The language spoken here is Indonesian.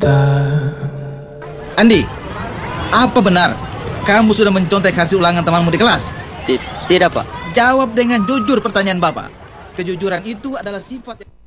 Andi, apa benar kamu sudah mencontek hasil ulangan temanmu di kelas? Tidak, Pak. Jawab dengan jujur pertanyaan Bapak. Kejujuran itu adalah sifat